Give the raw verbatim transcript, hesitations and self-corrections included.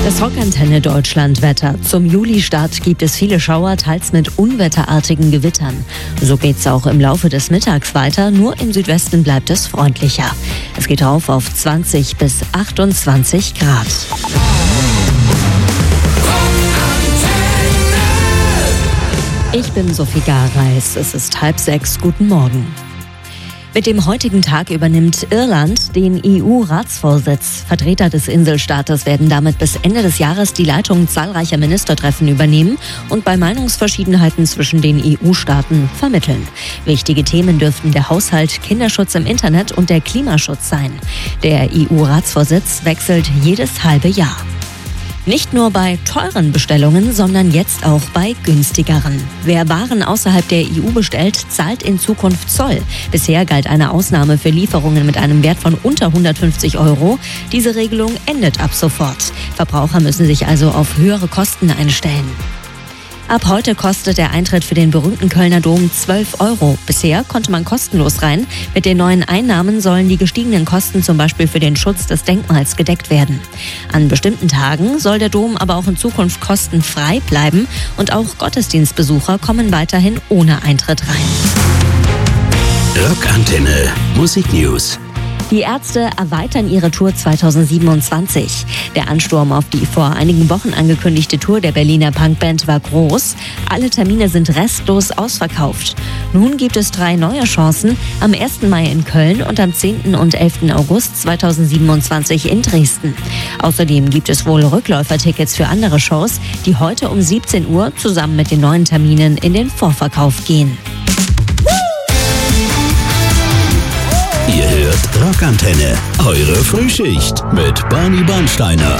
Das Rockantenne Deutschland-Wetter. Zum Julistart gibt es viele Schauer, teils mit unwetterartigen Gewittern. So geht's auch im Laufe des Mittags weiter, nur im Südwesten bleibt es freundlicher. Es geht rauf auf zwanzig bis achtundzwanzig Grad. Ich bin Sophie Gareis. Es ist halb sechs. Guten Morgen. Mit dem heutigen Tag übernimmt Irland den E U-Ratsvorsitz. Vertreter des Inselstaates werden damit bis Ende des Jahres die Leitung zahlreicher Ministertreffen übernehmen und bei Meinungsverschiedenheiten zwischen den E U-Staaten vermitteln. Wichtige Themen dürften der Haushalt, Kinderschutz im Internet und der Klimaschutz sein. Der E U-Ratsvorsitz wechselt jedes halbe Jahr. Nicht nur bei teuren Bestellungen, sondern jetzt auch bei günstigeren. Wer Waren außerhalb der E U bestellt, zahlt in Zukunft Zoll. Bisher galt eine Ausnahme für Lieferungen mit einem Wert von unter hundertfünfzig Euro. Diese Regelung endet ab sofort. Verbraucher müssen sich also auf höhere Kosten einstellen. Ab heute kostet der Eintritt für den berühmten Kölner Dom zwölf Euro. Bisher konnte man kostenlos rein. Mit den neuen Einnahmen sollen die gestiegenen Kosten zum Beispiel für den Schutz des Denkmals gedeckt werden. An bestimmten Tagen soll der Dom aber auch in Zukunft kostenfrei bleiben und auch Gottesdienstbesucher kommen weiterhin ohne Eintritt rein. Rockantenne Musik News. Die Ärzte erweitern ihre Tour zweitausendsiebenundzwanzig. Der Ansturm auf die vor einigen Wochen angekündigte Tour der Berliner Punkband war groß. Alle Termine sind restlos ausverkauft. Nun gibt es drei neue Chancen: am ersten Mai in Köln und am zehnten und elften August zweitausendsiebenundzwanzig in Dresden. Außerdem gibt es wohl Rückläufertickets für andere Shows, die heute um siebzehn Uhr zusammen mit den neuen Terminen in den Vorverkauf gehen. Ihr hört Rockantenne, eure Frühschicht mit Barney Bernsteiner.